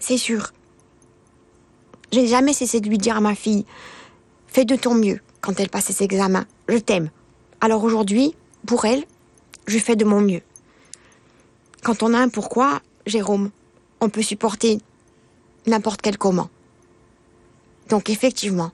c'est sûr. Je n'ai jamais cessé de lui dire à ma fille, fais de ton mieux quand elle passe ses examens. Je t'aime. Alors aujourd'hui, pour elle, je fais de mon mieux. Quand on a un pourquoi, Jérôme, on peut supporter n'importe quel comment. Donc effectivement,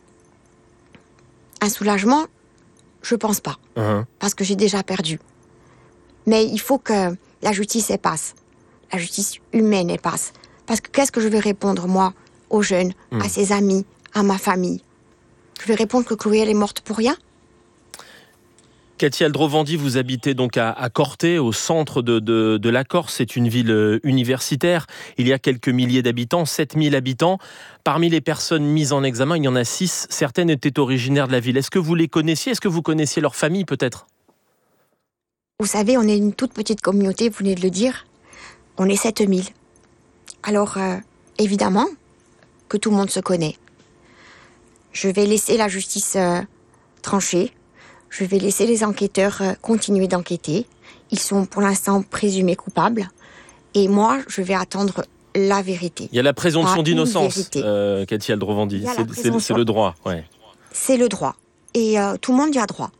un soulagement, je pense pas. Parce que j'ai déjà perdu. Mais il faut que la justice, elle passe. La justice humaine, elle passe. Parce que qu'est-ce que je vais répondre, moi, aux jeunes, à ses amis, à ma famille? Je vais répondre que Chloé, elle est morte pour rien? Cathy Aldrovandi, vous habitez donc à Corté, au centre de la Corse. C'est une ville universitaire. Il y a quelques milliers d'habitants, 7000 habitants. Parmi les personnes mises en examen, il y en a 6. Certaines étaient originaires de la ville. Est-ce que vous les connaissiez? Est-ce que vous connaissiez leur famille, peut-être? Vous savez, on est une toute petite communauté, vous venez de le dire. On est 7000. Alors, évidemment, que tout le monde se connaît. Je vais laisser la justice trancher. Je vais laisser les enquêteurs continuer d'enquêter. Ils sont pour l'instant présumés coupables. Et moi, je vais attendre la vérité. Il y a la présomption d'innocence, Cathy Aldrovandi. C'est le droit. Ouais. C'est le droit. Et tout le monde y a droit.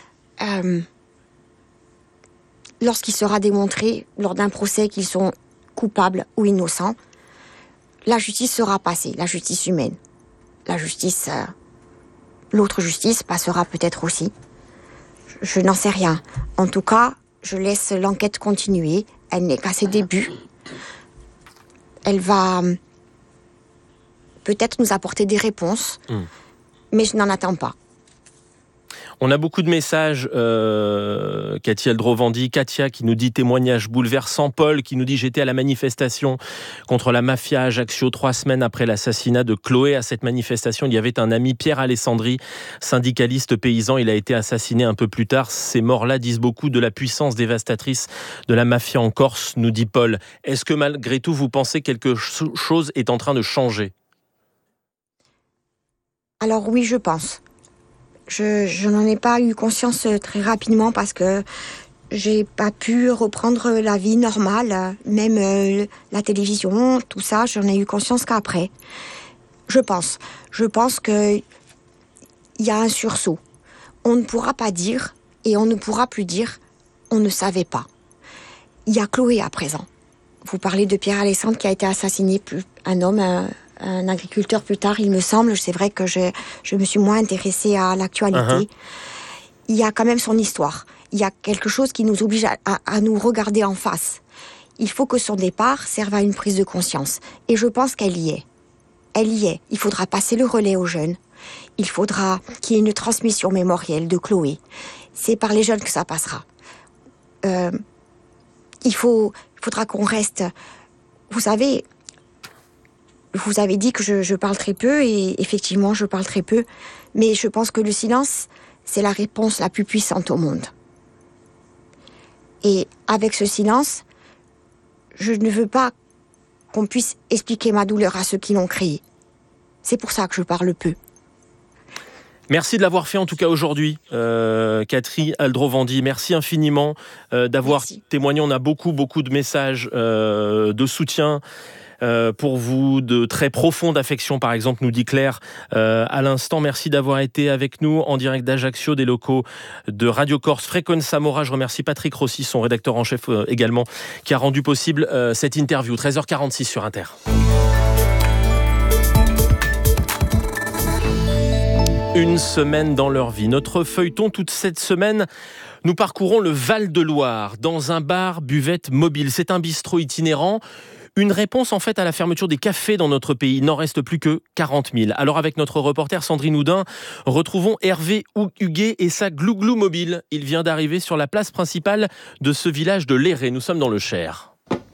Lorsqu'il sera démontré, lors d'un procès, qu'ils sont coupables ou innocents, la justice sera passée, la justice humaine. La justice... l'autre justice passera peut-être aussi. Je n'en sais rien. En tout cas, je laisse l'enquête continuer. Elle n'est qu'à ses débuts. Elle va peut-être nous apporter des réponses, mais je n'en attends pas. On a beaucoup de messages, Cathy Aldrovandi, Katia qui nous dit témoignage bouleversant, Paul qui nous dit j'étais à la manifestation contre la mafia à Ajaccio 3 semaines après l'assassinat de Chloé. À cette manifestation, il y avait un ami, Pierre Alessandri, syndicaliste paysan. Il a été assassiné un peu plus tard. Ces morts-là disent beaucoup de la puissance dévastatrice de la mafia en Corse, nous dit Paul. Est-ce que malgré tout, vous pensez que quelque chose est en train de changer? Alors oui, je pense. Je n'en ai pas eu conscience très rapidement parce que j'ai pas pu reprendre la vie normale, même la télévision, tout ça, j'en ai eu conscience qu'après. Je pense qu'il y a un sursaut. On ne pourra pas dire, et on ne pourra plus dire, on ne savait pas. Il y a Chloé à présent. Vous parlez de Pierre Alessandre qui a été assassiné, un homme... un agriculteur plus tard, il me semble. C'est vrai que je me suis moins intéressée à l'actualité. Il y a quand même son histoire. Il y a quelque chose qui nous oblige à nous regarder en face. Il faut que son départ serve à une prise de conscience. Et je pense qu'elle y est. Elle y est. Il faudra passer le relais aux jeunes. Il faudra qu'il y ait une transmission mémorielle de Chloé. C'est par les jeunes que ça passera. Il faudra qu'on reste... Vous savez... Vous avez dit que je parle très peu, et effectivement, je parle très peu. Mais je pense que le silence, c'est la réponse la plus puissante au monde. Et avec ce silence, je ne veux pas qu'on puisse expliquer ma douleur à ceux qui l'ont créée. C'est pour ça que je parle peu. Merci de l'avoir fait en tout cas aujourd'hui, Cathy Aldrovandi. Merci infiniment d'avoir témoigné. On a beaucoup de messages de soutien pour vous, de très profonde affection, par exemple, nous dit Claire à l'instant. Merci d'avoir été avec nous en direct d'Ajaccio, des locaux de Radio Corse Frequenza Mora. Je remercie Patrick Rossi, son rédacteur en chef également, qui a rendu possible cette interview. 13h46 sur Inter. Une semaine dans leur vie. Notre feuilleton toute cette semaine, nous parcourons le Val-de-Loire dans un bar buvette mobile. C'est un bistrot itinérant. Une réponse en fait à la fermeture des cafés dans notre pays. Il n'en reste plus que 40 000. Alors avec notre reporter Sandrine Houdin, retrouvons Hervé Huguet et sa glouglou mobile. Il vient d'arriver sur la place principale de ce village de Léré. Nous sommes dans le Cher.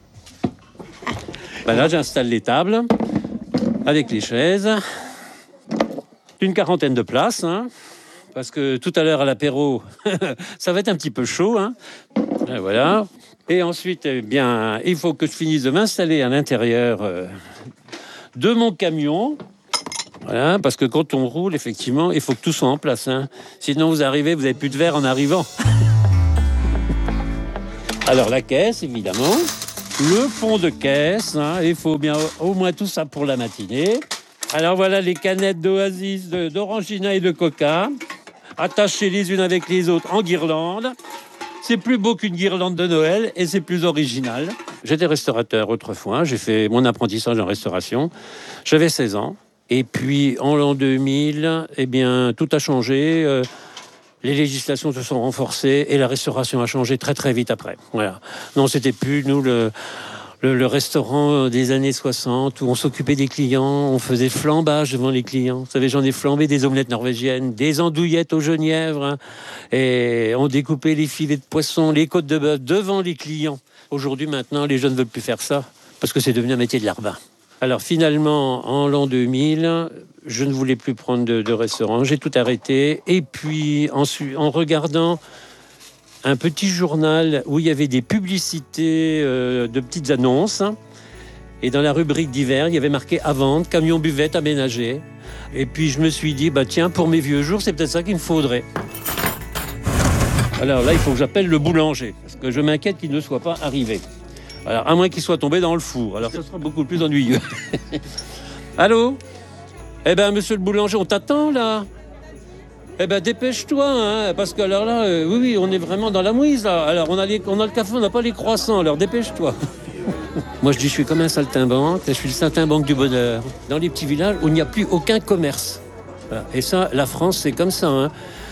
Là, j'installe les tables avec les chaises. Une 40aine de places, parce que tout à l'heure à l'apéro, ça va être un petit peu chaud. Et voilà. Et ensuite, eh bien, il faut que je finisse de m'installer à l'intérieur de mon camion. Voilà, parce que quand on roule, effectivement, il faut que tout soit en place. Sinon, vous arrivez, vous n'avez plus de verre en arrivant. Alors, la caisse, évidemment. le fond de caisse. Il faut bien au moins tout ça pour la matinée. Alors voilà les canettes d'Oasis, d'Orangina et de Coca, attachées les unes avec les autres en guirlande. C'est plus beau qu'une guirlande de Noël et c'est plus original. J'étais restaurateur autrefois, j'ai fait mon apprentissage en restauration. J'avais 16 ans. Et puis en l'an 2000, tout a changé. Les législations se sont renforcées et la restauration a changé très très vite après. Voilà. Non, c'était plus nous le restaurant des années 60 où on s'occupait des clients, on faisait flambage devant les clients. Vous savez, j'en ai flambé des omelettes norvégiennes, des andouillettes au genièvre, et on découpait les filets de poisson, les côtes de bœuf devant les clients. Aujourd'hui, maintenant, les jeunes ne veulent plus faire ça parce que c'est devenu un métier de larbin. Alors finalement, en l'an 2000, je ne voulais plus prendre de restaurant, j'ai tout arrêté. Et puis, en regardant un petit journal où il y avait des publicités de petites annonces. Et dans la rubrique d'hiver, il y avait marqué « À vendre, camion buvette aménagé ». Et puis je me suis dit, tiens, pour mes vieux jours, c'est peut-être ça qu'il me faudrait. Alors là, il faut que j'appelle le boulanger, parce que je m'inquiète qu'il ne soit pas arrivé. Alors, à moins qu'il soit tombé dans le four. Alors, ça sera beaucoup plus ennuyeux. Allô ? Monsieur le boulanger, on t'attend, là ? Dépêche-toi, parce que alors là, oui, on est vraiment dans la mouise, là. Alors, on a le café, on n'a pas les croissants, alors dépêche-toi. Moi, je dis, je suis comme un saltimbanque, je suis le saltimbanque du bonheur. Dans les petits villages où il n'y a plus aucun commerce. Voilà. Et ça, la France, c'est comme ça,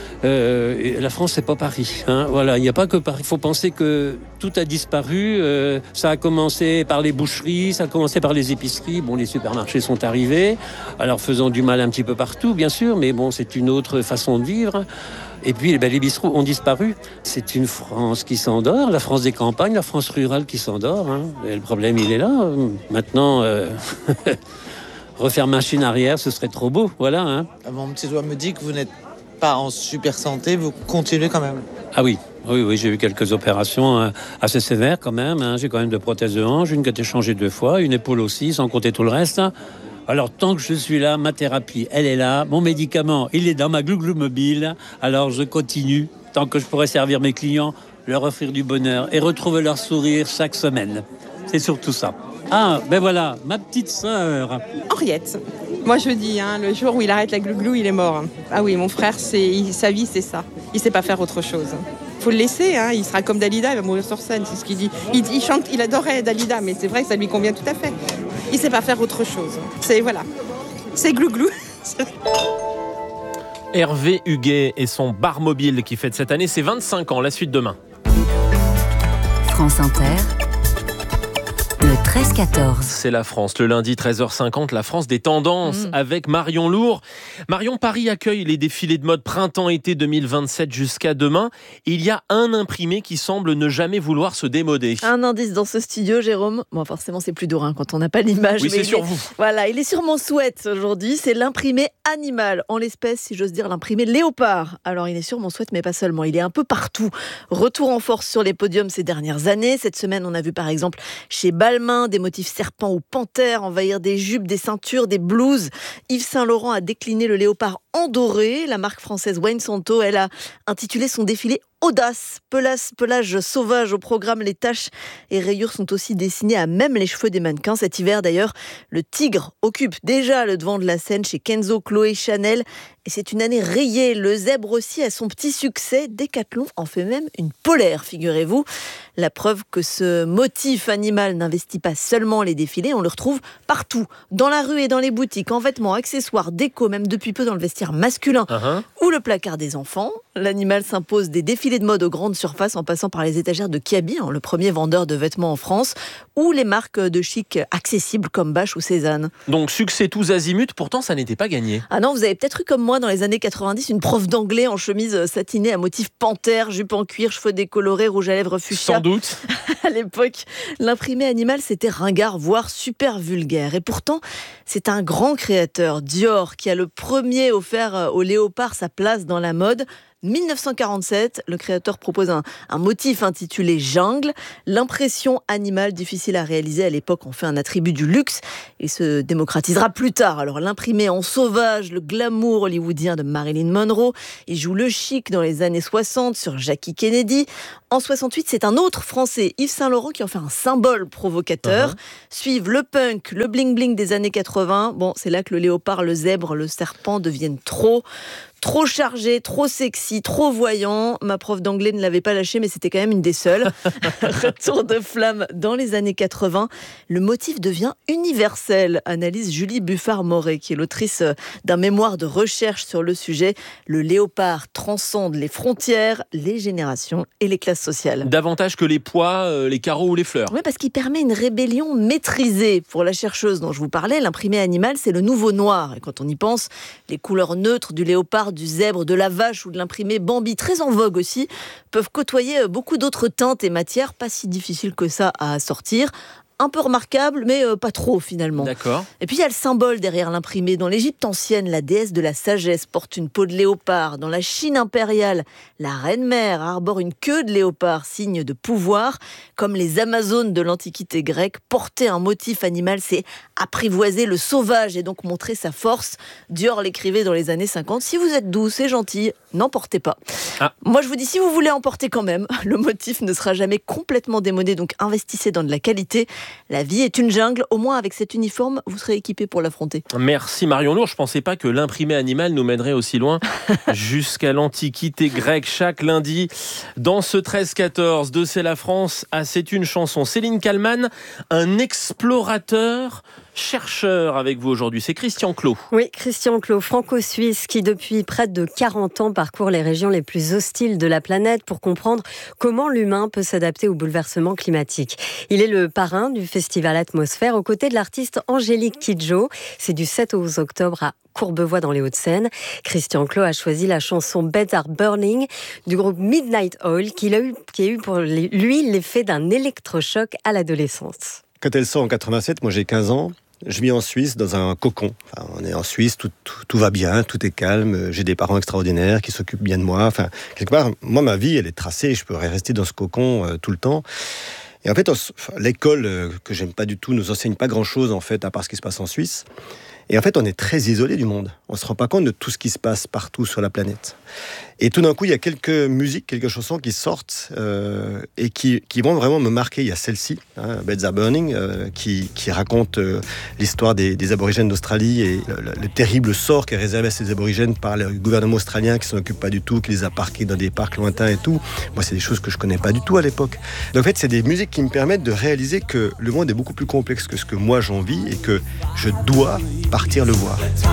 la France, c'est pas Paris. Voilà, il n'y a pas que Paris. Il faut penser que tout a disparu. Ça a commencé par les boucheries, ça a commencé par les épiceries. Bon, les supermarchés sont arrivés, alors faisant du mal un petit peu partout, bien sûr, mais bon, c'est une autre façon de vivre. Et puis, les bistrots ont disparu. C'est une France qui s'endort, la France des campagnes, la France rurale qui s'endort. Et le problème, il est là. Maintenant, refaire machine arrière, ce serait trop beau. Voilà. Mon petit doigt me dit que vous n'êtes pas en super santé, vous continuez quand même. Ah oui, j'ai eu quelques opérations assez sévères quand même. J'ai quand même 2 prothèses de hanche, une qui a été changée 2 fois, une épaule aussi, sans compter tout le reste. Alors tant que je suis là, ma thérapie, elle est là. Mon médicament, il est dans ma glouglou mobile. Alors je continue tant que je pourrai servir mes clients, leur offrir du bonheur et retrouver leur sourire chaque semaine. C'est surtout ça. Ah, voilà, ma petite sœur. Henriette. Moi, je dis, le jour où il arrête la glouglou, il est mort. Ah oui, mon frère, sa vie, c'est ça. Il sait pas faire autre chose. Faut le laisser, il sera comme Dalida, il va mourir sur scène, c'est ce qu'il dit. Il chante, il adorait Dalida, mais c'est vrai que ça lui convient tout à fait. Il sait pas faire autre chose. C'est glouglou. Hervé Huguet et son bar mobile qui fête cette année ses 25 ans, la suite demain. France Inter. Le 13-14. C'est la France. Le lundi 13h50, la France des tendances avec Marion Lourd. Marion, Paris accueille les défilés de mode printemps-été 2027 jusqu'à demain. Il y a un imprimé qui semble ne jamais vouloir se démoder. Un indice dans ce studio, Jérôme. Bon, forcément, c'est plus dur quand on n'a pas l'image. Oui, c'est sur vous. Voilà, il est sur mon souhait aujourd'hui. C'est l'imprimé animal. En l'espèce, si j'ose dire, l'imprimé léopard. Alors, il est sur mon souhait, mais pas seulement. Il est un peu partout. Retour en force sur les podiums ces dernières années. Cette semaine, on a vu par exemple chez Balmain des motifs serpents ou panthères envahir des jupes, des ceintures, des blouses. Yves Saint Laurent a décliné le léopard en doré. La marque française Wayne Santo, elle a intitulé son défilé Audace, pelage sauvage au programme. Les taches et rayures sont aussi dessinées à même les cheveux des mannequins. Cet hiver d'ailleurs, le tigre occupe déjà le devant de la scène chez Kenzo, Chloé, Chanel. Et c'est une année rayée. Le zèbre aussi a son petit succès. Decathlon en fait même une polaire, figurez-vous. La preuve que ce motif animal n'investit pas seulement les défilés, on le retrouve partout, dans la rue et dans les boutiques, en vêtements, accessoires, déco, même depuis peu dans le vestiaire masculin ou le placard des enfants. L'animal s'impose des défilés de mode aux grandes surfaces en passant par les étagères de Kiabi, le premier vendeur de vêtements en France, ou les marques de chic accessibles comme Bache ou Cézanne. Donc succès tous azimuts, pourtant ça n'était pas gagné. Ah non, vous avez peut-être eu comme moi dans les années 90 une prof d'anglais en chemise satinée à motif panthère, jupe en cuir, cheveux décolorés, rouge à lèvres fuchsia. Sans doute. À l'époque, l'imprimé animal, c'était ringard, voire super vulgaire. Et pourtant, c'est un grand créateur, Dior, qui a le premier offert au léopard sa place dans la mode. 1947, le créateur propose un motif intitulé Jungle. L'impression animale difficile à réaliser à l'époque en fait un attribut du luxe. Il se démocratisera plus tard. Alors l'imprimé en sauvage, le glamour hollywoodien de Marilyn Monroe. Il joue le chic dans les années 60 sur Jackie Kennedy. En 68, c'est un autre Français, Yves Saint-Laurent, qui en fait un symbole provocateur. Suivent le punk, le bling-bling des années 80. Bon, c'est là que le léopard, le zèbre, le serpent deviennent trop chargé, trop sexy, trop voyant. Ma prof d'anglais ne l'avait pas lâché, mais c'était quand même une des seules. Retour de flamme dans les années 80. Le motif devient universel, analyse Julie Buffard-Moret, qui est l'autrice d'un mémoire de recherche sur le sujet. Le léopard transcende les frontières, les générations et les classes sociales. Davantage que les pois, les carreaux ou les fleurs. Oui, parce qu'il permet une rébellion maîtrisée. Pour la chercheuse dont je vous parlais, l'imprimé animal, c'est le nouveau noir. Et quand on y pense, les couleurs neutres du léopard, du zèbre, de la vache ou de l'imprimé Bambi, très en vogue aussi, peuvent côtoyer beaucoup d'autres teintes et matières, pas si difficiles que ça à sortir. Un peu remarquable, mais pas trop finalement. D'accord. Et puis il y a le symbole derrière l'imprimé. Dans l'Égypte ancienne, la déesse de la sagesse porte une peau de léopard. Dans la Chine impériale, la reine-mère arbore une queue de léopard, signe de pouvoir. Comme les Amazones de l'Antiquité grecque, porter un motif animal, c'est apprivoiser le sauvage et donc montrer sa force. Dior l'écrivait dans les années 50. Si vous êtes douce et gentille, n'en portez pas. Moi je vous dis, si vous voulez en porter quand même, le motif ne sera jamais complètement démodé, donc investissez dans de la qualité. La vie est une jungle, au moins avec cet uniforme, vous serez équipé pour l'affronter. Merci Marion Lourd, je ne pensais pas que l'imprimé animal nous mènerait aussi loin, jusqu'à l'Antiquité grecque, chaque lundi. Dans ce 13-14 de C'est la France, c'est une chanson. Céline Kallmann, un explorateur chercheur avec vous aujourd'hui, c'est Christian Clot. Oui, Christian Clot, franco-suisse, qui depuis près de 40 ans parcourt les régions les plus hostiles de la planète pour comprendre comment l'humain peut s'adapter au bouleversement climatique. Il est le parrain du festival Atmosphère aux côtés de l'artiste Angélique Kidjo. C'est du 7 au 11 octobre à Courbevoie dans les Hauts-de-Seine. Christian Clot a choisi la chanson Beds Are Burning du groupe Midnight Oil qui a eu pour lui l'effet d'un électrochoc à l'adolescence. Quand elle sort en 87, moi j'ai 15 ans. Je vis en Suisse dans un cocon. Enfin, on est en Suisse, tout va bien, tout est calme. J'ai des parents extraordinaires qui s'occupent bien de moi. Enfin, quelque part, moi, ma vie, elle est tracée. Je pourrais rester dans ce cocon tout le temps. Et en fait, l'école, que j'aime pas du tout, nous enseigne pas grand-chose, en fait, à part ce qui se passe en Suisse. Et en fait, on est très isolé du monde. On se rend pas compte de tout ce qui se passe partout sur la planète. Et tout d'un coup, il y a quelques musiques, quelques chansons qui sortent et qui vont vraiment me marquer. Il y a celle-ci, Beds Are Burning, qui raconte l'histoire des aborigènes d'Australie et le terrible sort qui est réservé à ces aborigènes par le gouvernement australien qui s'en occupe pas du tout, qui les a parqués dans des parcs lointains et tout. Moi, c'est des choses que je connais pas du tout à l'époque. Donc, en fait, c'est des musiques qui me permettent de réaliser que le monde est beaucoup plus complexe que ce que moi j'en vis et que je dois partir le voir.